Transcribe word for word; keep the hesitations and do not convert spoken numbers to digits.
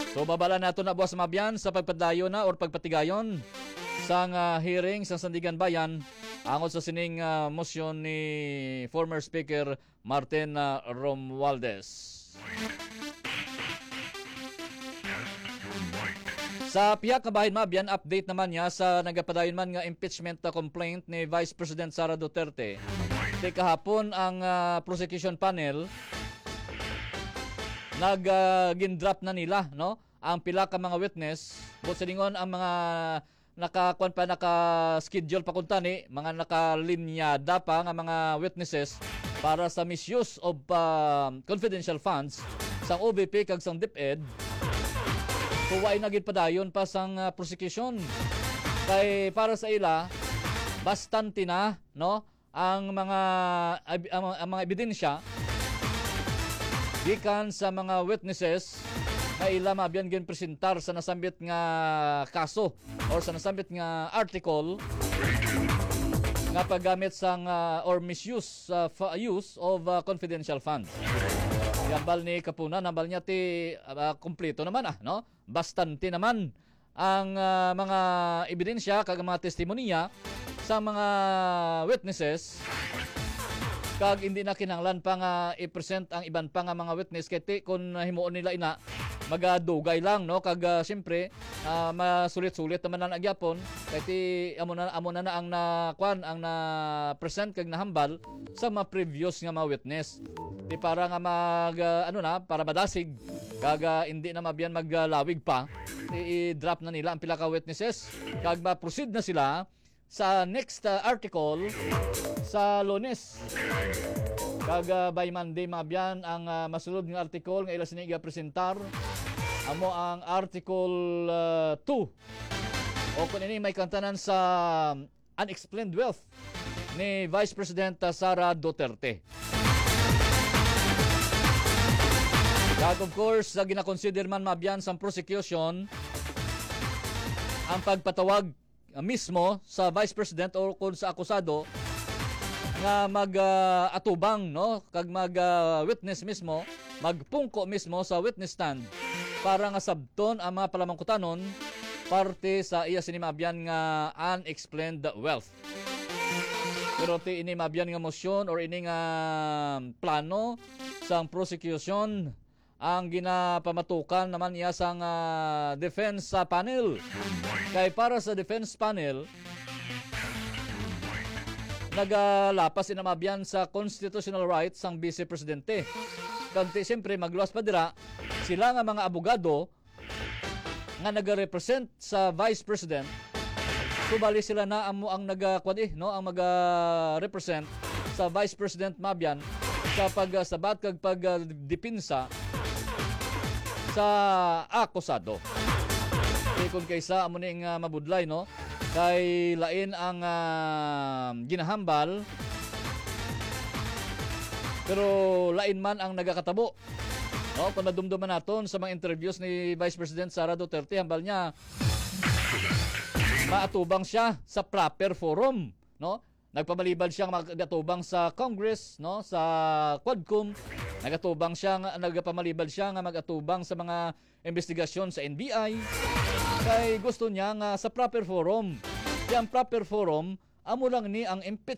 So babala nato na buwas mabyan sa pagpadayo na or pagpatigayon sang uh, hearing sa Sandigan Bayan angod sa sining uh, motion ni former Speaker Martin uh, Romualdez. Sa piyak ka bahin mabyan, update naman niya sa nagapadayon man nga impeachment na complaint ni Vice President Sara Duterte. Di kahapon ang uh, prosecution panel nag uh, gindrap na nila no ang pila ka mga witness but sa lingon ang mga nakakuan pa naka-schedule pa kuntani mga nakalinyada pa nga mga witnesses para sa misuse of uh, confidential funds sang O B P kag sang DepEd. Kuway na gid padayon pa sang uh, prosecution kay para sa ila bastante na no ang mga ang, ang mga ebidensya gikan sa mga witnesses na ila mabyan gin presentar sa nasambit nga kaso or sa nasambit nga article nga paggamit sang uh, or misuse uh, use of uh, confidential funds. Yambal ni Kapuna nambal niya ti uh, kumpleto naman ah no bastante naman ang uh, mga ebidensya kag mga testimonya sa mga witnesses kag hindi na kinahanglan pa nga i-present ang iban pa nga mga witness kay kung himuon nila ina magadugay lang no kag uh, siyempre uh, masulit-sulit naman na nagyapon kay ti amo na amo na, na ang nakwan ang na present kag nahambal sa mga previous nga mga witness ti para nga mag uh, ano na para madasig kag uh, hindi na mabyan maglawig pa i-drop na nila ang pila ka witnesses kag ma-proceed na sila sa next uh, article sa Lunes. Kag uh, by Monday mabyan ang uh, masulod ng article nga ila siniga presentar amo ang article uh, two o kung ini may kantanan sa unexplained wealth ni Vice President Sara Duterte. Kag of course sa gina-consider man mabyan sa prosecution ang pagpatawag uh, mismo sa Vice President o kung sa akusado nga mag-atubang uh, no kag mag-witness uh, mismo magpungko mismo sa witness stand para nga sabton ang mga palamangkutanon parte sa iya sinimabyan nga unexplained wealth. Pero ti ini mabyan nga motion or ini nga plano sang prosecution ang ginapamatukan naman iya sang uh, defense uh, panel. Kay para sa defense panel nagalapas inamabyan sa constitutional rights sang Vice Presidente. Kanti siyempre magluwas pa dira sila nga mga abogado nga nagarepresent sa Vice President subali sila na amo ang nagakwadi no ang maga-represent sa Vice President mabyan sa pagsabat kag pagdepinsa sa akusado. Kay kun kaysa amo ning uh, mabudlay no kay lain ang uh, ginahambal pero lain man ang nagakatabo. No, kung nadumduman naton sa mga interviews ni Vice President Sara Duterte, hambal niya maatubang siya sa proper forum, no? Nagpamalibad siya magatubang sa Congress, no, sa Quadcom. Nagatubang siya nga nagpamalibad siya nga magatubang sa mga investigasyon sa N B I. Kay gusto niya nga sa proper forum. Yang proper forum amo lang ni ang impeachment